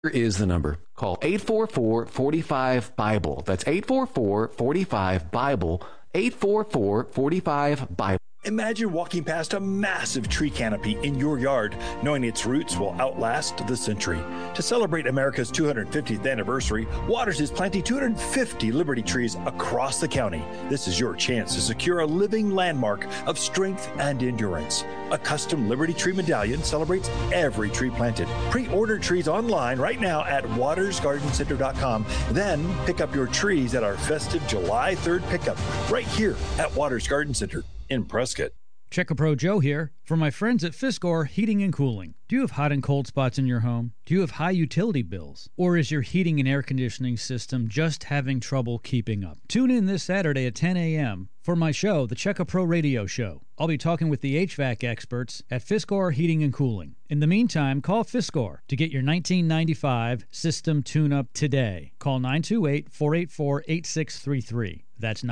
Here is the number. Call 844-45-BIBLE. That's 844-45-BIBLE. 844-45-BIBLE. Imagine walking past a massive tree canopy in your yard, knowing its roots will outlast the century. To celebrate America's 250th anniversary, Waters is planting 250 Liberty trees across the county. This is your chance to secure a living landmark of strength and endurance. A custom Liberty Tree medallion celebrates every tree planted. Pre-order trees online right now at watersgardencenter.com. Then pick up your trees at our festive July 3rd pickup right here at Waters Garden Center in Prescott. Checkapro Joe here for my friends at Fiskor Heating and Cooling. Do you have hot and cold spots in your home? Do you have high utility bills? Or is your heating and air conditioning system just having trouble keeping up? Tune in this Saturday at 10 a.m. for my show, the Checkapro Radio Show. I'll be talking with the HVAC experts at Fiskor Heating and Cooling. In the meantime, call Fiskor to get your 1995 system tune-up today. Call 928-484-8633. That's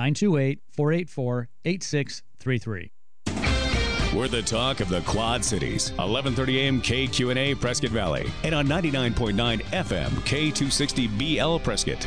928-484-8633. We're the talk of the Quad Cities. 1130 AM KQNA Prescott Valley. And on 99.9 FM K260BL Prescott.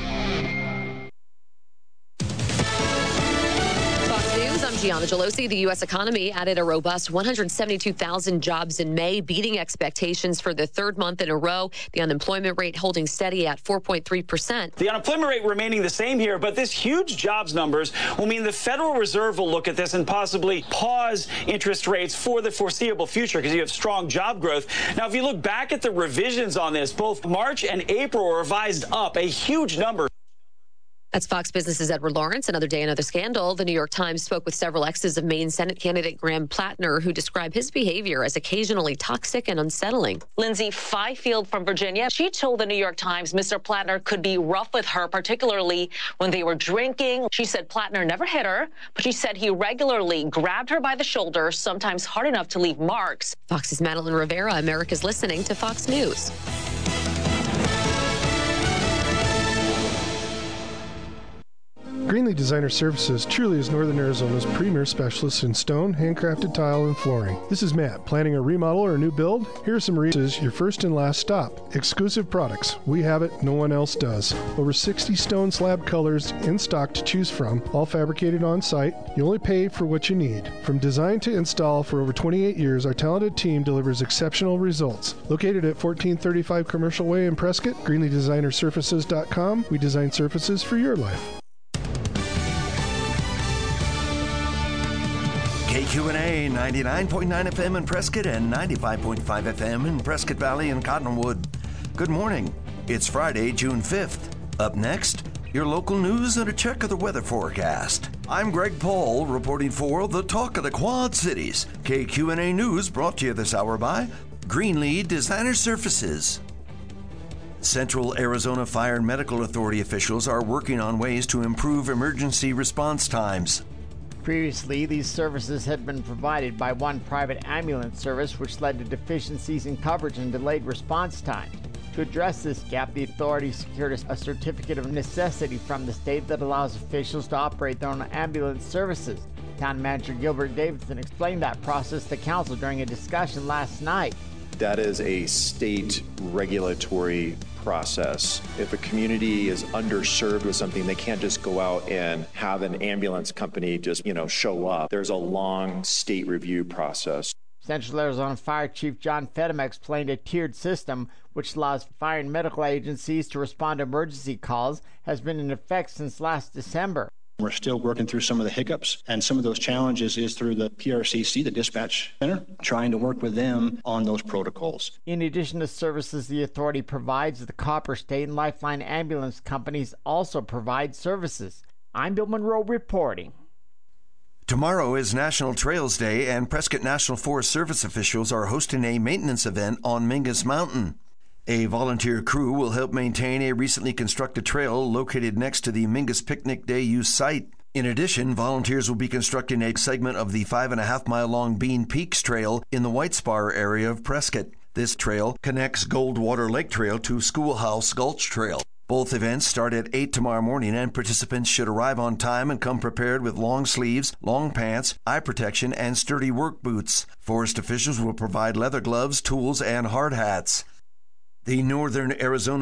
I'm Gianna Gelosi. The U.S. economy added a robust 172,000 jobs in May, beating expectations for the third month in a row. The unemployment rate holding steady at 4.3%. The unemployment rate remaining the same here, but this huge jobs numbers will mean the Federal Reserve will look at this and possibly pause interest rates for the foreseeable future because you have strong job growth. Now, if you look back at the revisions on this, both March and April were revised up, a huge number. That's Fox Business's Edward Lawrence. Another day, another scandal. The New York Times spoke with several exes of Maine Senate candidate Graham Plattner, who described his behavior as occasionally toxic and unsettling. Lindsay Fifield from Virginia, she told the New York Times Mr. Plattner could be rough with her, particularly when they were drinking. She said Plattner never hit her, but she said he regularly grabbed her by the shoulder, sometimes hard enough to leave marks. Fox's Madeline Rivera. America's listening to Fox News. Greenlee Designer Services truly is Northern Arizona's premier specialist in stone, handcrafted tile, and flooring. This is Matt. Planning a remodel or a new build? Here are some reasons your first and last stop. Exclusive products. We have it. No one else does. Over 60 stone slab colors in stock to choose from, all fabricated on site. You only pay for what you need. From design to install for over 28 years, our talented team delivers exceptional results. Located at 1435 Commercial Way in Prescott, GreenleeDesignerSurfaces.com. We design surfaces for your life. KQNA 99.9 FM in Prescott and 95.5 FM in Prescott Valley and Cottonwood. Good morning. It's Friday, June 5th. Up next, your local news and a check of the weather forecast. I'm Greg Paul reporting for the Talk of the Quad Cities. KQNA News brought to you this hour by Greenlee Designer Surfaces. Central Arizona Fire and Medical Authority officials are working on ways to improve emergency response times. Previously, these services had been provided by one private ambulance service, which led to deficiencies in coverage and delayed response time. To address this gap, the authority secured a certificate of necessity from the state that allows officials to operate their own ambulance services. Town Manager Gilbert Davidson explained that process to council during a discussion last night. That is a state regulatory process. If a community is underserved with something, they can't just go out and have an ambulance company just, show up. There's a long state review process. Central Arizona Fire Chief John Fedema explained a tiered system which allows fire and medical agencies to respond to emergency calls has been in effect since last December. We're still working through some of the hiccups, and some of those challenges is through the PRCC, the dispatch center, trying to work with them on those protocols. In addition to services the authority provides, the Copper State and Lifeline ambulance companies also provide services. I'm Bill Monroe reporting. Tomorrow is National Trails Day, and Prescott National Forest Service officials are hosting a maintenance event on Mingus Mountain. A volunteer crew will help maintain a recently constructed trail located next to the Mingus Picnic Day use site. In addition, volunteers will be constructing a segment of the 5.5-mile-long Bean Peaks Trail in the White Spar area of Prescott. This trail connects Goldwater Lake Trail to Schoolhouse Gulch Trail. Both events start at 8 tomorrow morning, and participants should arrive on time and come prepared with long sleeves, long pants, eye protection, and sturdy work boots. Forest officials will provide leather gloves, tools, and hard hats. The Northern Arizona